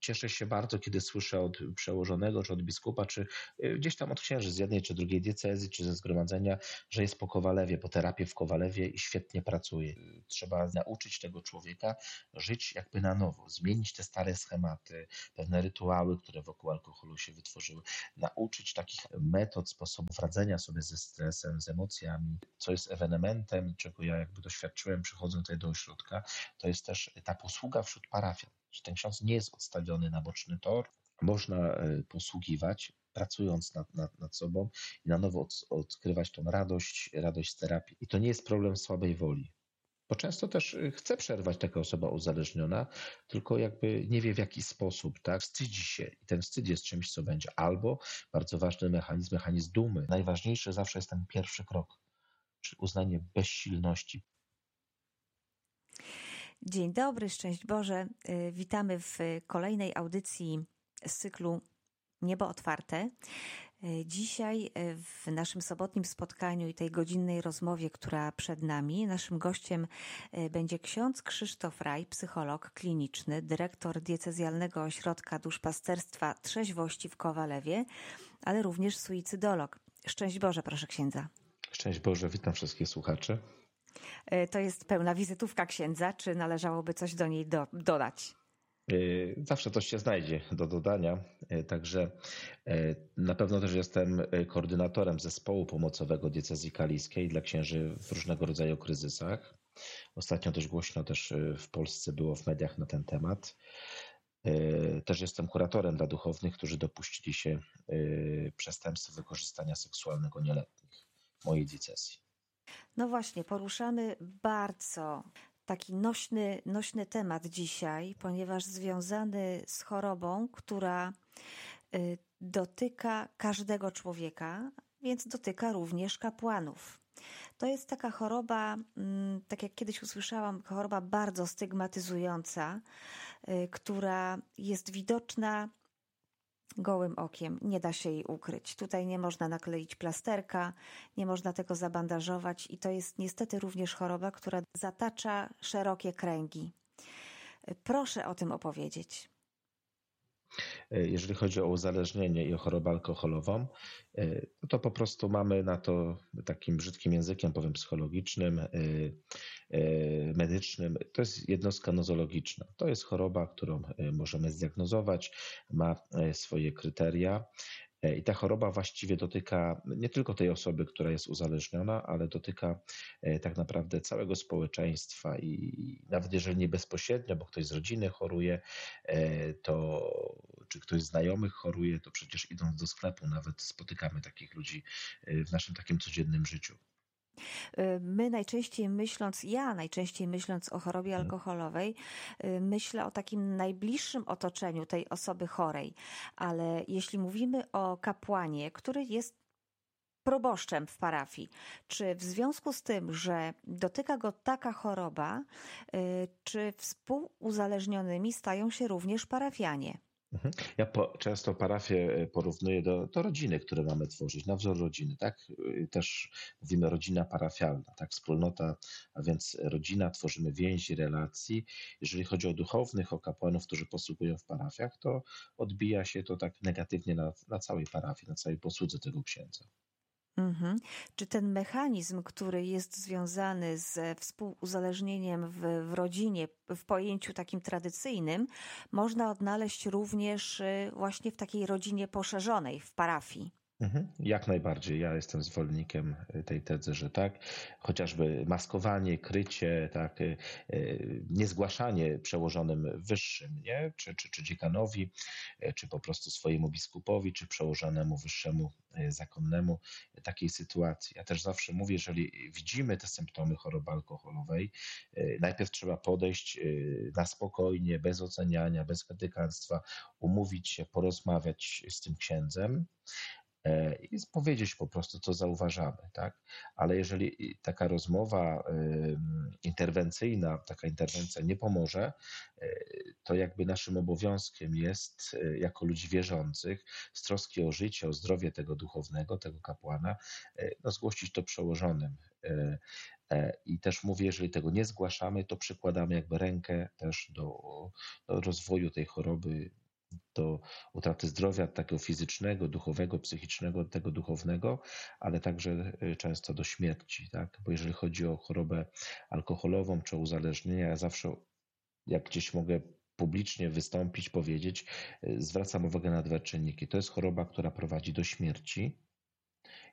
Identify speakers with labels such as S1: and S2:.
S1: cieszę się bardzo, kiedy słyszę od przełożonego, czy od biskupa, czy gdzieś tam od księży z jednej czy drugiej diecezji, czy ze zgromadzenia, że jest po Kowalewie, po terapii w Kowalewie i świetnie pracuje. Trzeba nauczyć tego człowieka żyć jakby na nowo, zmienić te stare schematy, pewne rytuały, które wokół alkoholu się wytworzyły, nauczyć takich metod, sposobów radzenia sobie ze stresem, z emocjami, co jest ewenementem, czego ja jakby doświadczyłem przychodząc tutaj do ośrodka, to jest też ta posługa wśród parafian, że ten ksiądz nie jest odstawiony na boczny tor, można posługiwać, pracując nad sobą i na nowo odkrywać tą radość z terapii. I to nie jest problem słabej woli. Bo często też chce przerwać taka osoba uzależniona, tylko jakby nie wie w jaki sposób, tak? Wstydzi się i ten wstyd jest czymś, co będzie. Albo bardzo ważny mechanizm dumy. Najważniejszy zawsze jest ten pierwszy krok, czyli uznanie bezsilności.
S2: Dzień dobry, szczęść Boże. Witamy w kolejnej audycji z cyklu Niebo Otwarte. Dzisiaj w naszym sobotnim spotkaniu i tej godzinnej rozmowie, która przed nami, naszym gościem będzie ksiądz Krzysztof Raj, psycholog kliniczny, dyrektor diecezjalnego ośrodka duszpasterstwa Trzeźwości w Kowalewie, ale również suicydolog. Szczęść Boże, proszę księdza.
S1: Szczęść Boże, witam wszystkich słuchaczy.
S2: To jest pełna wizytówka księdza, czy należałoby coś do niej dodać?
S1: Zawsze coś się znajdzie do dodania, także na pewno też jestem koordynatorem zespołu pomocowego diecezji kaliskiej dla księży w różnego rodzaju kryzysach. Ostatnio dość głośno też w Polsce było w mediach na ten temat. Też jestem kuratorem dla duchownych, którzy dopuścili się przestępstw wykorzystania seksualnego nieletnich w mojej diecezji.
S2: No właśnie, poruszamy bardzo taki nośny temat dzisiaj, ponieważ związany z chorobą, która dotyka każdego człowieka, więc dotyka również kapłanów. To jest taka choroba, tak jak kiedyś usłyszałam, choroba bardzo stygmatyzująca, która jest widoczna gołym okiem, nie da się jej ukryć. Tutaj nie można nakleić plasterka, nie można tego zabandażować i to jest niestety również choroba, która zatacza szerokie kręgi. Proszę o tym opowiedzieć.
S1: Jeżeli chodzi o uzależnienie i o chorobę alkoholową, to po prostu mamy na to takim brzydkim językiem, powiem psychologicznym, medycznym, to jest jednostka nozologiczna. To jest choroba, którą możemy zdiagnozować, ma swoje kryteria. I ta choroba właściwie dotyka nie tylko tej osoby, która jest uzależniona, ale dotyka tak naprawdę całego społeczeństwa i nawet jeżeli nie bezpośrednio, bo ktoś z rodziny choruje, czy ktoś z znajomych choruje, to przecież idąc do sklepu nawet spotykamy takich ludzi w naszym takim codziennym życiu.
S2: Ja najczęściej myśląc o chorobie alkoholowej, myślę o takim najbliższym otoczeniu tej osoby chorej. Ale jeśli mówimy o kapłanie, który jest proboszczem w parafii, czy w związku z tym, że dotyka go taka choroba, czy współuzależnionymi stają się również parafianie?
S1: Ja często parafię porównuję do rodziny, które mamy tworzyć, na wzór rodziny, tak? Też mówimy rodzina parafialna, tak? Wspólnota, a więc rodzina, tworzymy więzi, relacji. Jeżeli chodzi o duchownych, o kapłanów, którzy posługują w parafiach, to odbija się to tak negatywnie na całej parafii, na całej posłudze tego księdza.
S2: Czy ten mechanizm, który jest związany ze współuzależnieniem w rodzinie, w pojęciu takim tradycyjnym, można odnaleźć również właśnie w takiej rodzinie poszerzonej, w parafii?
S1: Jak najbardziej. Ja jestem zwolennikiem tej tezy, że tak. Chociażby maskowanie, krycie, tak, niezgłaszanie przełożonym wyższym, nie? Czy dziekanowi, czy po prostu swojemu biskupowi, czy przełożonemu wyższemu zakonnemu takiej sytuacji. Ja też zawsze mówię, jeżeli widzimy te symptomy choroby alkoholowej, najpierw trzeba podejść na spokojnie, bez oceniania, bez krytykanstwa, umówić się, porozmawiać z tym księdzem, i powiedzieć po prostu, co zauważamy, tak? Ale jeżeli taka rozmowa interwencyjna, taka interwencja nie pomoże, to jakby naszym obowiązkiem jest, jako ludzi wierzących, z troski o życie, o zdrowie tego duchownego, tego kapłana, zgłosić to przełożonym. I też mówię, jeżeli tego nie zgłaszamy, to przykładamy jakby rękę też do rozwoju tej choroby do utraty zdrowia takiego fizycznego, duchowego, psychicznego, tego duchownego, ale także często do śmierci, tak? Bo jeżeli chodzi o chorobę alkoholową czy o uzależnienia, ja zawsze, jak gdzieś mogę publicznie wystąpić, powiedzieć, zwracam uwagę na dwa czynniki. To jest choroba, która prowadzi do śmierci